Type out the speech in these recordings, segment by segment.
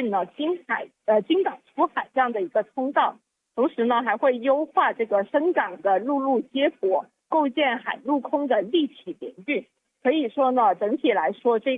建呢京港出海这样的一个通道，同时呢还会优化这个深港的陆路接驳，构建海陆空的立体联运。可以说呢，整体来说这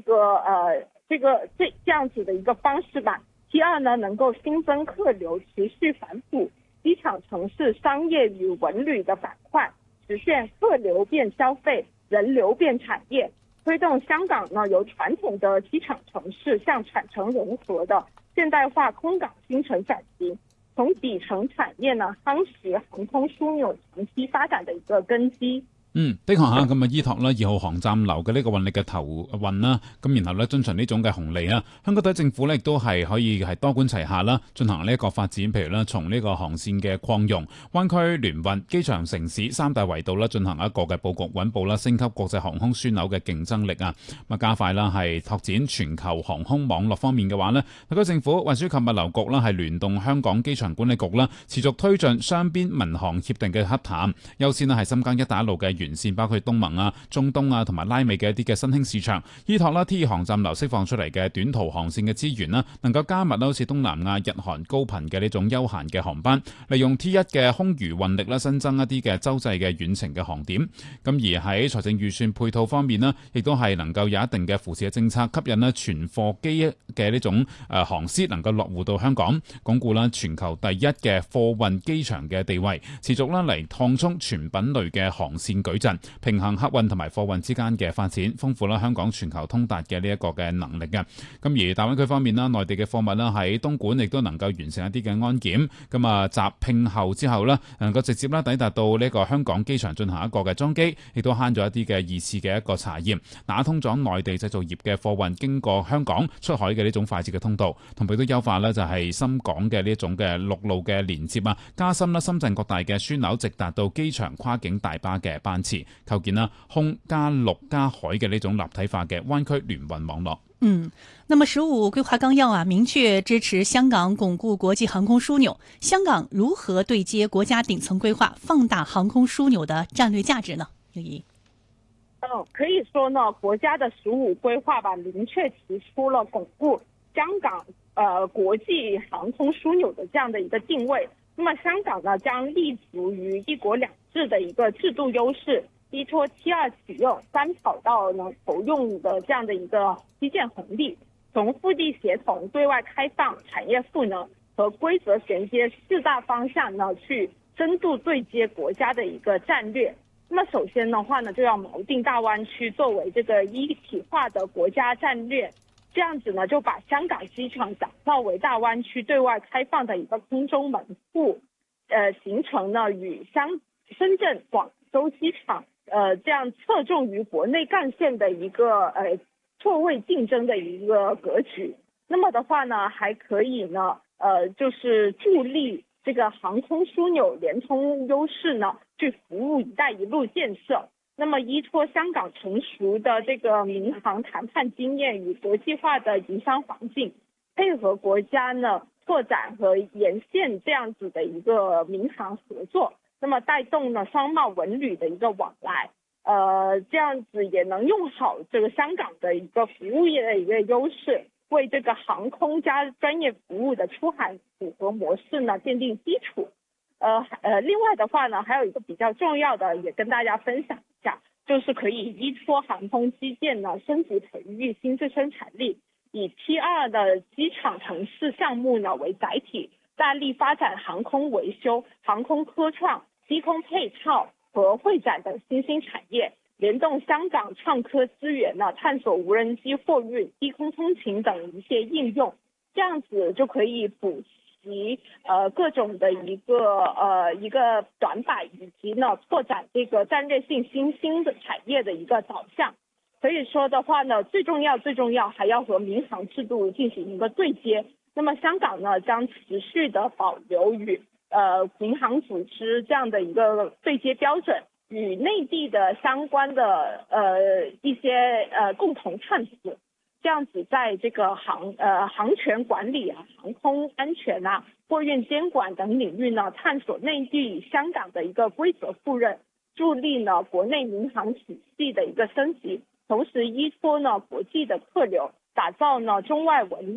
样子的一个方式吧，T2呢能够新增客流，持续反哺机场城市商业与文旅的板块，实现客流变消费，人流变产业，推动香港呢由传统的机场城市向产城融合的现代化空港新城转型，从底层產業呢夯實航空樞紐長期發展的一個根基。 的確嚇，咁依託啦2號航站樓嘅呢個運力嘅投運啦，咁然後咧遵循呢種嘅紅利啊，香港特區政府咧亦都係可以係多管齊下啦，進行呢一個發展，譬如啦從呢個航線嘅擴容、灣區聯運、機場城市三大維度啦進行一個嘅佈局，穩步啦升級國際航空樞紐嘅競爭力啊，咁加快啦係拓展全球航空網絡方面嘅話呢，特區政府運輸及物流局啦係聯動香港機場管理局啦，持續推進雙邊民航協定嘅洽談，優先啦係深耕一帶一路嘅沿線，包括東盟啊、中東啊同埋拉美嘅一啲嘅新興市場，依託啦 T2航站樓釋放出嚟嘅短途航線嘅資源啦，能夠加密啦好似東南亞、日韓高頻嘅呢種休閒嘅航班，利用 T1嘅空餘運力啦，新增一啲嘅洲際嘅遠程嘅航點。咁而喺財政預算配套方面呢，亦都係能夠有一定嘅扶持嘅政策，吸引啦全貨機嘅呢種航司能夠落戶到香港，鞏固啦全球第一嘅貨運機場嘅地位，持續啦嚟擴充全品類嘅航線矩陣，平衡客運同埋貨運之間嘅發展，豐富啦香港全球通達嘅呢一個嘅能力嘅。咁而大灣區方面啦，內地嘅貨物啦喺東莞亦都能夠完成一啲嘅安檢，咁啊集拼後之後呢，能夠直接啦抵達到呢個香港機場進行一個嘅裝機，亦都慳咗一啲嘅二次嘅一個查驗，打通咗內地製造業嘅貨運經過香港出海嘅呢種快捷嘅通道，同埋都優化呢就係深港嘅呢一種嘅陸路嘅連接啊，加深啦深圳各大嘅樞紐直達到機場跨境大巴嘅班次，構建啦空加陸加海嘅呢種立體化嘅灣區聯運網絡。 那麼15規劃綱要啊，明確支持香港鞏固國際航空樞紐。香港如何對接國家頂層規劃，放大航空樞紐的戰略價值呢？劉怡。 可以說呢，國家的15規劃吧，明確提出了鞏固香港國際航空樞紐的這樣的一個定位。那麼香港呢，將立足於一國兩制的一個制度優勢，依託T2啟用3跑道呢投用的這樣的一個基建紅利，從腹地協同、對外開放、產業賦能和規則銜接4大方向呢，去深度對接國家的一個戰略。那麼首先的話呢，就要錨定大灣區作為這個一體化的國家戰略，這樣子呢就把香港機場打造為大灣區對外開放的一個空中門戶，形成呢與深圳、廣州機場這樣側重於國內幹線的一個錯位競爭的一個格局。那麼的話呢，還可以呢就是助力這個航空樞紐聯通優勢呢，去服務一帶一路建設。那麼依託香港成熟的這個民航談判經驗與國際化的營商環境，配合國家呢拓展和沿線這樣子的一個民航合作，那麼帶動呢商貿文旅的一個往來，這樣子也能用好這個香港的一個服務業的一個優勢，為這個航空加專業服務的出海組合模式呢奠定基礎。另外的話呢，還有一個比較重要的，也跟大家分享一下，就是可以依託航空基建呢升級培育新自生產力，以 T2的機場城市項目呢為載體，大力發展航空維修、航空科創、低空配套和會展等新興產業，聯動香港創科資源呢，探索無人機貨運、低空通勤等一些應用，這樣子就可以補及各種的一個短板，以及呢拓展這個戰略性新興的產業的一個導向。可以說的話呢，最重要還要和民航制度進行一個對接。那麼香港呢將持續的保留與民航組織這樣的一個對接標準，與內地的相關的一些共同探索。這樣子在這個航權管理啊、航空安全啊、貨運監管等領域呢，探索內地與香港的一個規則互認，助力呢國內民航體系的一個升級，同時依託呢國際的客流，打造呢中外文旅，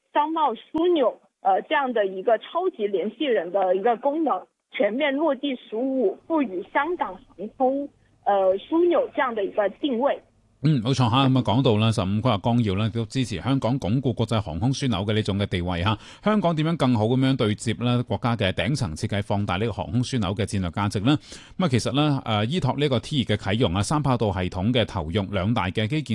商貿枢紐這樣的一個超級聯繫人的一個功能全面落地15，賦予香港航空樞紐這樣的一個定位。 冇錯吓，咁啊講到啦15規劃綱要咧，都支持香港鞏固國際航空樞紐嘅呢種嘅地位吓。香港點樣更好咁樣對接咧國家嘅頂層設計，放大呢個航空樞紐嘅戰略價值呢？咁啊，其實咧依託呢個 T2嘅啟用啊，三跑道系統嘅投用，兩大嘅基建